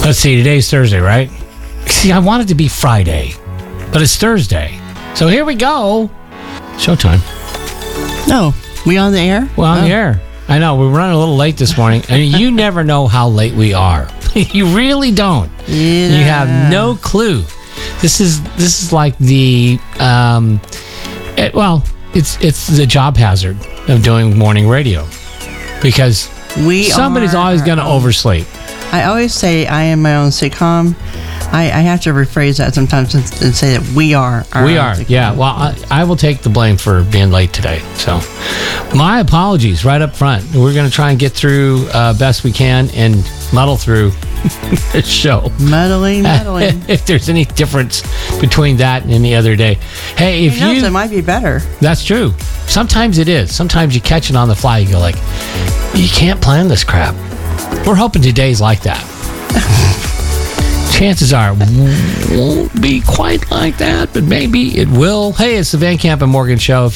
Let's see, today's Thursday, right? See, I want it to be Friday, but it's Thursday. So here we go. Showtime. No, we on the air? We're on the air. I know, we're running a little late this morning. I mean, you never know how late we are. You really don't. Yeah. You have no clue. This is like the it's the job hazard of doing morning radio, because somebody's always going to oversleep. I always say I am my own sitcom. I have to rephrase that sometimes and say that we are our own sitcom. Yeah. Well, I will take the blame for being late today. So my apologies right up front. We're going to try and get through best we can and muddle through the show. Muddling. If there's any difference between that and any other day. Hey, if it might be better. That's true. Sometimes it is. Sometimes you catch it on the fly. You go like, you can't plan this crap. We're hoping today's like that. Chances are it won't be quite like that, but maybe it will. Hey, it's the Van Camp and Morgan Show.